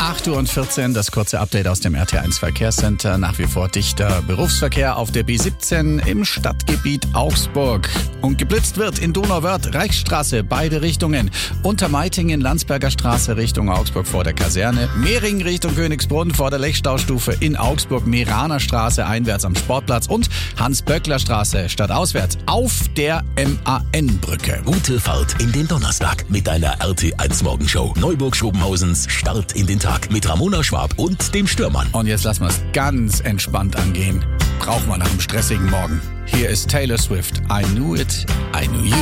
8:14 Uhr, das kurze Update aus dem RT1 Verkehrscenter. Nach wie vor dichter Berufsverkehr auf der B17 im Stadtgebiet Augsburg. Und geblitzt wird in Donauwörth, Reichsstraße, beide Richtungen. Untermeitingen, Landsberger Straße Richtung Augsburg vor der Kaserne. Mehring Richtung Königsbrunn vor der Lechstaustufe in Augsburg. Meraner Straße einwärts am Sportplatz. Und Hans-Böckler Straße stadtauswärts auf der MAN-Brücke. Gute Fahrt in den Donnerstag mit deiner RT1 Morgenshow. Neuburg-Schobenhausens Start in den Tag mit Ramona Schwab und dem Stürmann. Und jetzt lassen wir es ganz entspannt angehen. Braucht man nach einem stressigen Morgen. Hier ist Taylor Swift. I knew it, I knew you.